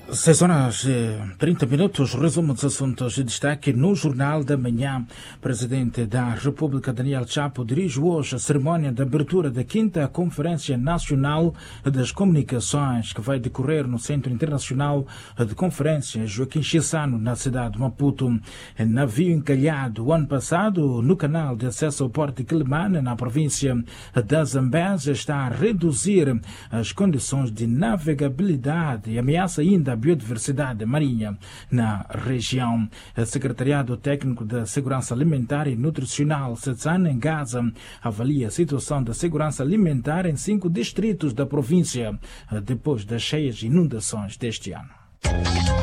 6 horas e 30 minutos, resumo dos assuntos de destaque no Jornal da Manhã. Presidente da República, Daniel Chapo, dirige hoje a cerimónia de abertura da 5ª Conferência Nacional das Comunicações, que vai decorrer no Centro Internacional de Conferências Joaquim Chissano, na cidade de Maputo. Navio encalhado o ano passado no canal de acesso ao Porto de Quelimane, na província da Zambésia, está a reduzir as condições de navegabilidade e ameaça ainda a biodiversidade marinha na região. O Secretariado Técnico da Segurança Alimentar e Nutricional, SETSAN, em Gaza, avalia a situação da segurança alimentar em 5 distritos da província, depois das cheias inundações deste ano.